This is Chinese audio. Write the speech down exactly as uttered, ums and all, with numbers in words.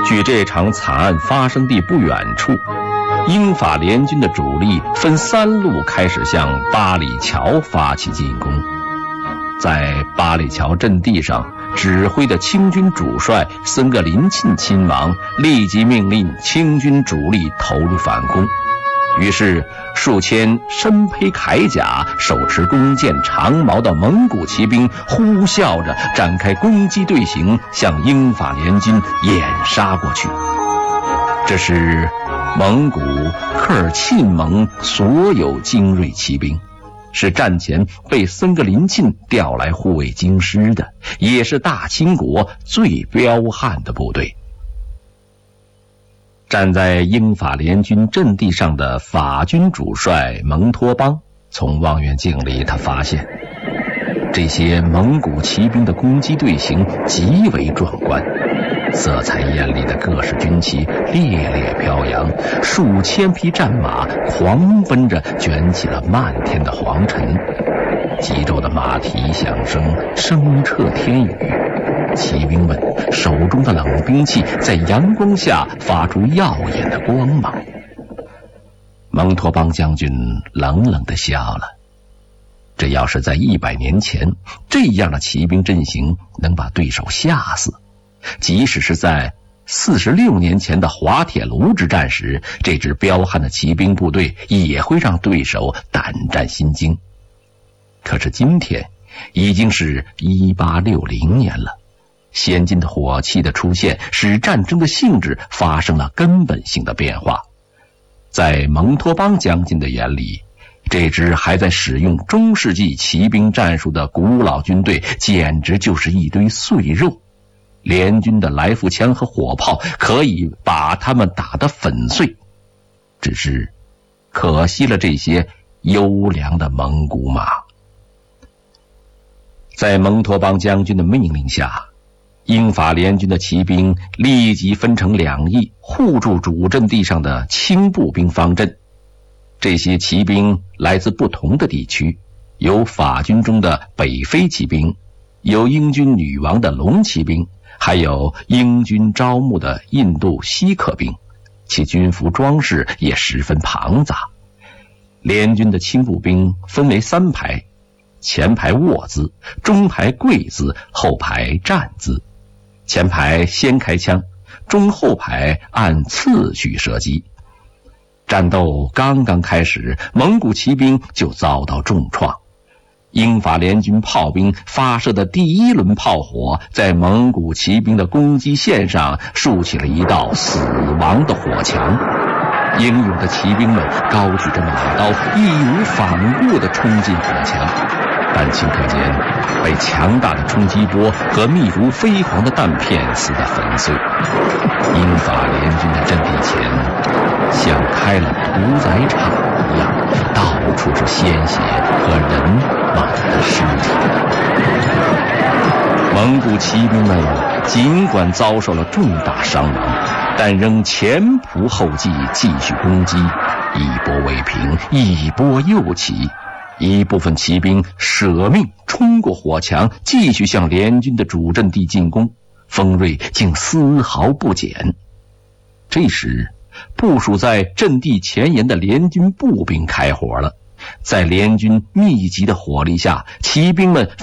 距这场惨案发生地不远处，英法联军的主力分三路开始向八里桥发起进攻。在八里桥阵地上指挥的清军主帅森格林沁亲王立即命令清军主力投入反攻。于是数千身披铠甲、手持弓箭、长矛的蒙古骑兵呼啸着展开攻击队形，向英法联军掩杀过去。这是蒙古科尔沁盟所有精锐骑兵，是战前被森格林沁调来护卫京师的，也是大清国最彪悍的部队。站在英法联军阵地上的法军主帅蒙托邦，从望远镜里他发现，这些蒙古骑兵的攻击队形极为壮观，色彩艳丽的各式军旗猎猎飘扬，数千匹战马狂奔着卷起了漫天的黄尘，急骤的马蹄响声声彻天宇，骑兵们手中的冷兵器在阳光下发出耀眼的光芒。蒙托邦将军冷冷地笑了，这要是在一百年前，这样的骑兵阵型能把对手吓死，即使是在四十六年前的滑铁卢之战时，这支彪悍的骑兵部队也会让对手胆战心惊。可是今天已经是一八六零年了，先进的火器的出现使战争的性质发生了根本性的变化。在蒙托邦将军的眼里，这支还在使用中世纪骑兵战术的古老军队简直就是一堆碎肉，联军的来复枪和火炮可以把他们打得粉碎，只是可惜了这些优良的蒙古马。在蒙托邦将军的命令下，英法联军的骑兵立即分成两翼，护住主阵地上的轻步兵方阵。这些骑兵来自不同的地区，有法军中的北非骑兵，有英军女王的龙骑兵，还有英军招募的印度锡克兵，其军服装饰也十分庞杂。联军的轻步兵分为三排，前排卧姿，中排跪姿，后排站姿。前排先开枪，中后排按次序射击。战斗刚刚开始，蒙古骑兵就遭到重创。英法联军炮兵发射的第一轮炮火，在蒙古骑兵的攻击线上竖起了一道死亡的火墙。英勇的骑兵们高举着马刀，义无反顾地冲进火墙，但顷刻间被强大的冲击波和密如飞蝗的弹片撕得粉碎。英法联军的阵地前像开了屠宰场一样，到处是鲜血和人马的尸体。蒙古骑兵们尽管遭受了重大伤亡，但仍前仆后继，继续攻击，一波未平，一波又起。一部分骑兵舍命冲过火墙，继续向联军的主阵地进攻，锋锐竟丝毫不减。这时部署在阵地前沿的联军步兵开火了，在联军密集的火力下，骑兵们